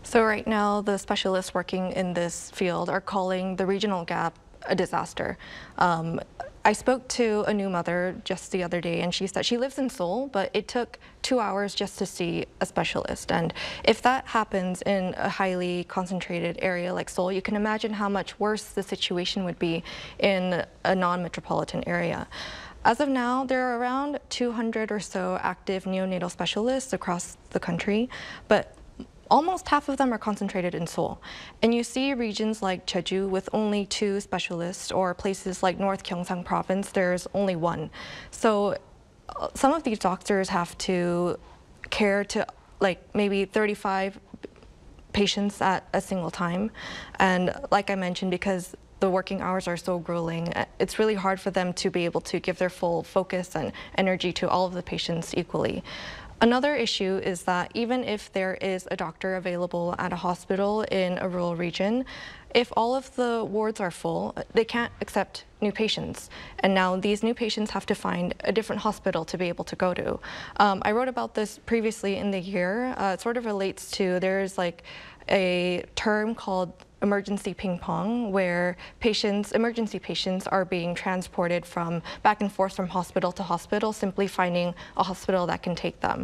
So right now, the specialists working in this field are calling the regional gap a disaster. I spoke to a new mother just the other day, and she said she lives in Seoul, but it took 2 hours just to see a specialist. And if that happens in a highly concentrated area like Seoul, you can imagine how much worse the situation would be in a non-metropolitan area. As of now, there are around 200 or so active neonatal specialists across the country, but almost half of them are concentrated in Seoul. And you see regions like Jeju with only 2 specialists, or places like North Gyeongsang Province, there's only 1. So some of these doctors have to care to like maybe 35 patients at a single time. And like I mentioned, because the working hours are so grueling, it's really hard for them to be able to give their full focus and energy to all of the patients equally. Another issue is that even if there is a doctor available at a hospital in a rural region, if all of the wards are full, they can't accept new patients. And now these new patients have to find a different hospital to be able to go to. I wrote about this previously in the year. It sort of relates to, there's like a term called emergency ping pong, where emergency patients are being transported from back and forth from hospital to hospital, simply finding a hospital that can take them.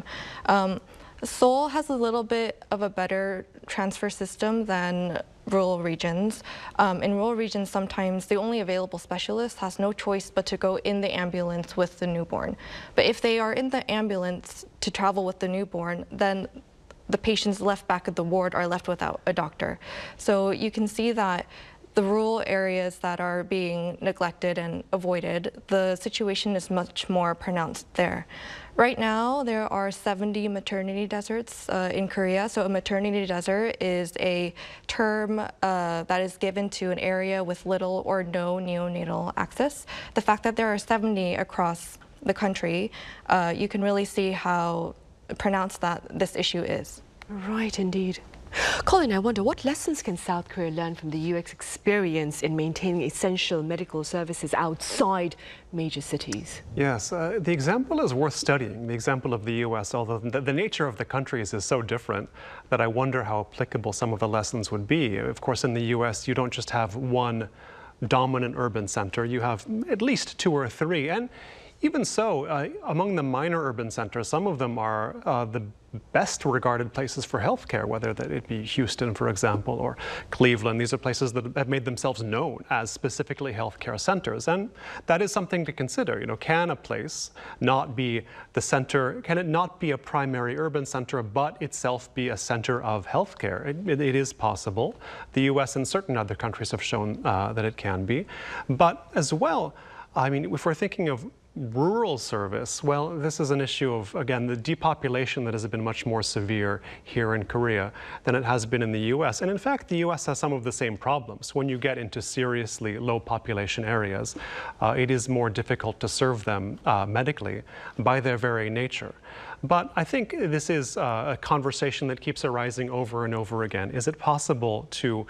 Seoul has a little bit of a better transfer system than rural regions. In rural regions, sometimes the only available specialist has no choice but to go in the ambulance with the newborn. But if they are in the ambulance to travel with the newborn, then the patients left back at the ward are left without a doctor. So you can see that the rural areas that are being neglected and avoided, the situation is much more pronounced there. Right now, there are 70 maternity deserts in Korea. So a maternity desert is a term that is given to an area with little or no neonatal access. The fact that there are 70 across the country, you can really see how pronounced that this issue is. Right, indeed. Colin, I wonder, what lessons can South Korea learn from the UX experience in maintaining essential medical services outside major cities? Yes, the example is worth studying, the example of the US, although the nature of the countries is so different that I wonder how applicable some of the lessons would be. Of course, in the US, you don't just have one dominant urban center, you have at least 2 or 3. And even so, among the minor urban centers, some of them are the best regarded places for healthcare, whether it be Houston, for example, or Cleveland. These are places that have made themselves known as specifically healthcare centers. And that is something to consider. You know, can a place not be the center, can it not be a primary urban center, but itself be a center of healthcare? It is possible. The US and certain other countries have shown that it can be. But as well, I mean, if we're thinking of rural service, well, this is an issue of, again, the depopulation that has been much more severe here in Korea than it has been in the US. And in fact, the US has some of the same problems. When you get into seriously low population areas, it is more difficult to serve them medically by their very nature. But I think this is a conversation that keeps arising over and over again. Is it possible to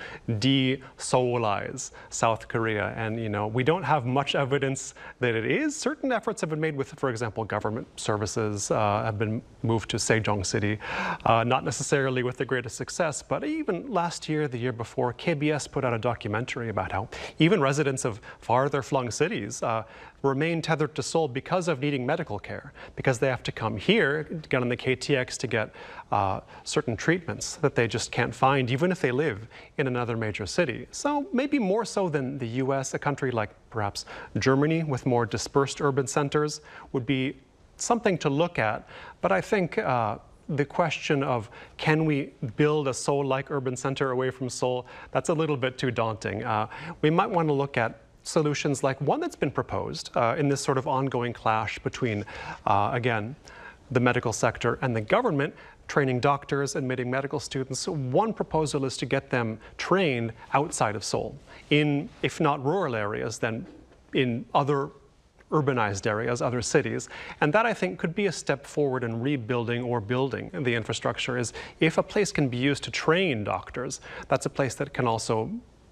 de-Seoulize South Korea? And, you know, we don't have much evidence that it is. Certain efforts have been made with, for example, government services have been moved to Sejong City, not necessarily with the greatest success, but even last year, the year before, KBS put out a documentary about how even residents of farther flung cities remain tethered to Seoul because of needing medical care, because they have to come here, get on the KTX to get certain treatments that they just can't find, even if they live in another major city. So maybe more so than the US, a country like perhaps Germany with more dispersed urban centers would be something to look at. But I think the question of can we build a Seoul-like urban center away from Seoul, that's a little bit too daunting. We might want to look at solutions like one that's been proposed in this sort of ongoing clash between, again, the medical sector and the government, training doctors, admitting medical students. One proposal is to get them trained outside of Seoul, in, if not rural areas, then in other urbanized areas, other cities. And that, I think, could be a step forward in rebuilding or building the infrastructure. Is if a place can be used to train doctors, that's a place that can also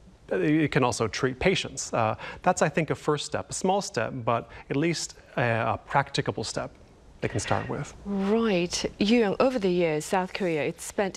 treat patients. That's, I think, a first step, a small step, but at least a practicable step they can start with. Right. Young, over the years, South Korea, it's spent